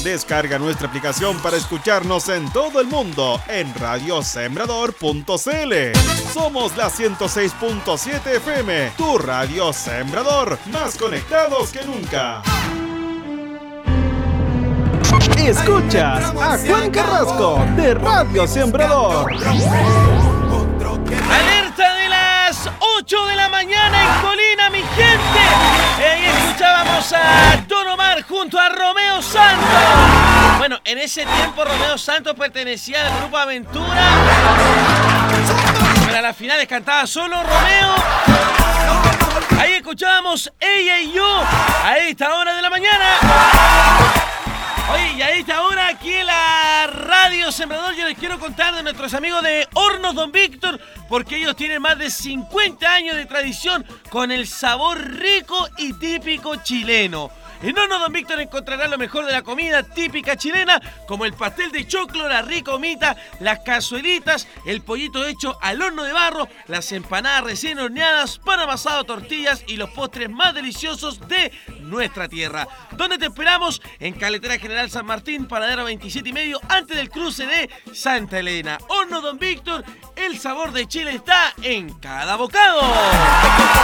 Descarga nuestra aplicación para escucharnos en todo el mundo en radiosembrador.cl. Somos la 106.7 FM, tu radio Sembrador, más conectados que nunca. Escuchas a Juan Carrasco de Radio Sembrador. Alerta de las 8 de la mañana en Colina, mi gente. Y escuchábamos a Don Omar junto a Romeo Santos. Bueno, en ese tiempo Romeo Santos pertenecía al grupo Aventura. Pero a las finales cantaba solo Romeo. Ahí escuchábamos Ella y Yo a esta hora de la mañana. Oye, y a esta hora aquí en la Radio Sembrador yo les quiero contar de nuestros amigos de Hornos Don Víctor, porque ellos tienen más de 50 años de tradición con el sabor rico y típico chileno. En Hornos Don Víctor encontrarán lo mejor de la comida típica chilena, como el pastel de choclo, la rica humita, las cazuelitas, el pollito hecho al horno de barro, las empanadas recién horneadas, pan amasado, tortillas y los postres más deliciosos de nuestra tierra. ¿Dónde te esperamos? En Carretera General San Martín, paradero 27 y medio, antes del cruce de Santa Elena. Hornos Don Víctor, el sabor de Chile está en cada bocado.